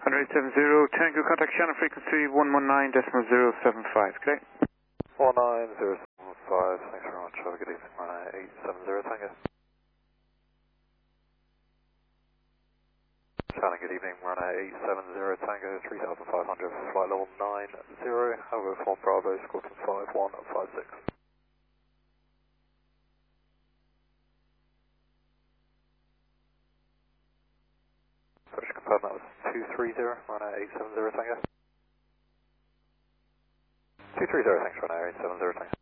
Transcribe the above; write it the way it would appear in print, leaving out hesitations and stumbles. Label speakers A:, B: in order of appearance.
A: 10870, Tango, contact Shannon frequency 119.075, okay?
B: 19075, thanks very much, have a good evening, runway 870 Tango. Shannon, good evening, runway 870 Tango, 3500, flight level 90, However, form Bravo, Squawk 5156. So just confirm that was 230, runway 870 Tango. 230, thanks, runway 870 Tango.